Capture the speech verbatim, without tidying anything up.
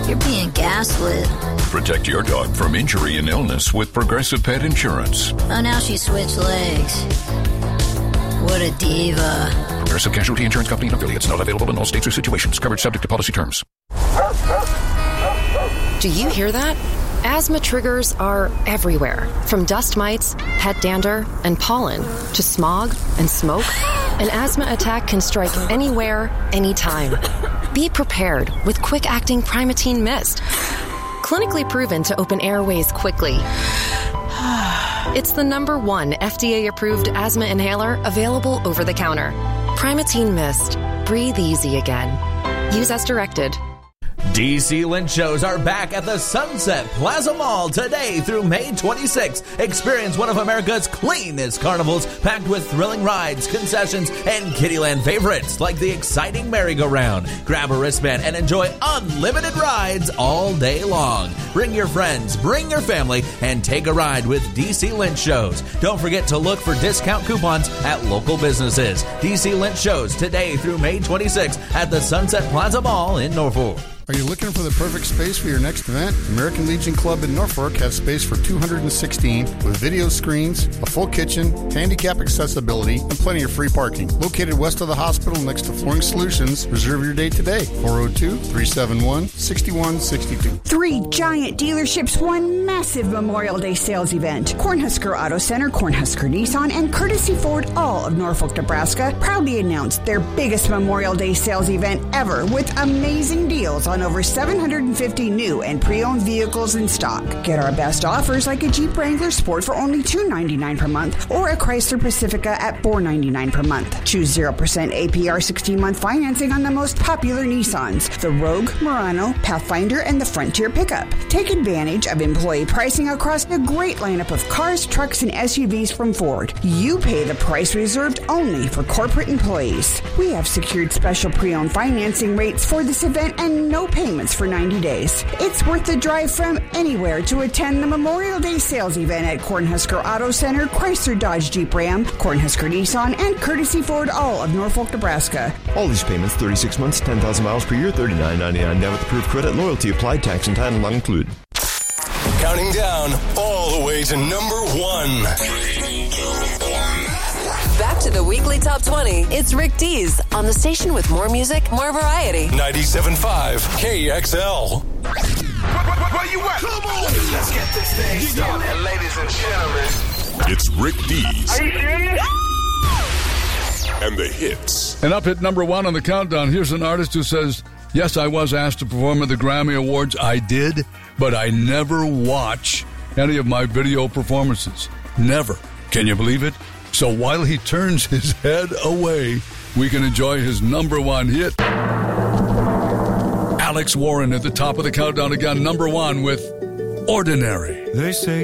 You're being gaslit. Protect your dog from injury and illness with Progressive Pet Insurance. Oh, now she switched legs. What a diva. Progressive Casualty Insurance Company and affiliates. Not available in all states or situations. Coverage subject to policy terms. Do you hear that? Asthma triggers are everywhere, from dust mites, pet dander, and pollen, to smog and smoke. An asthma attack can strike anywhere, anytime. Be prepared with quick-acting Primatene Mist. Clinically proven to open airways quickly. It's the number one F D A-approved asthma inhaler available over the counter. Primatene Mist. Breathe easy again. Use as directed. D C Lynch shows are back at the Sunset Plaza Mall today through May twenty-sixth. Experience one of America's cleanest carnivals packed with thrilling rides, concessions, and Kittyland favorites like the exciting merry-go-round. Grab a wristband and enjoy unlimited rides all day long. Bring your friends, bring your family, and take a ride with D C Lynch shows. Don't forget to look for discount coupons at local businesses. D C Lynch shows today through May twenty-sixth at the Sunset Plaza Mall in Norfolk. Are you looking for the perfect space for your next event? American Legion Club in Norfolk has space for two hundred sixteen with video screens, a full kitchen, handicap accessibility, and plenty of free parking. Located west of the hospital next to Flooring Solutions, reserve your date today. four oh two, three seven one, six one six two. Three giant dealerships, one massive Memorial Day sales event. Cornhusker Auto Center, Cornhusker Nissan, and Courtesy Ford, all of Norfolk, Nebraska, proudly announced their biggest Memorial Day sales event ever with amazing deals on over seven hundred fifty new and pre-owned vehicles in stock. Get our best offers like a Jeep Wrangler Sport for only two hundred ninety-nine dollars per month or a Chrysler Pacifica at four hundred ninety-nine dollars per month. Choose zero percent A P R sixteen-month financing on the most popular Nissans, the Rogue, Murano, Pathfinder, and the Frontier pickup. Take advantage of employee pricing across a great lineup of cars, trucks, and S U Vs from Ford. You pay the price reserved only for corporate employees. We have secured special pre-owned financing rates for this event and no payments for ninety days. It's worth the drive from anywhere to attend the Memorial Day sales event at Cornhusker Auto Center, Chrysler Dodge Jeep Ram, Cornhusker Nissan, and Courtesy Ford, all of Norfolk, Nebraska. All these payments, thirty-six months, ten thousand miles per year, thirty-nine ninety-nine debit approved credit, loyalty applied, tax and title not included. Counting down all the way to number one. Back to the weekly top twenty. It's Rick Dees on the station with more music, more variety. ninety-seven point five K X L. Where, where, where you at? Come on! Let's get this thing started, ladies and gentlemen. It's Rick Dees. Are you serious? And the hits. And up at number one on the countdown, here's an artist who says, yes, I was asked to perform at the Grammy Awards. I did, but I never watch any of my video performances. Never. Can you believe it? So while he turns his head away, we can enjoy his number one hit. Alex Warren at the top of the countdown again, number one with Ordinary. They say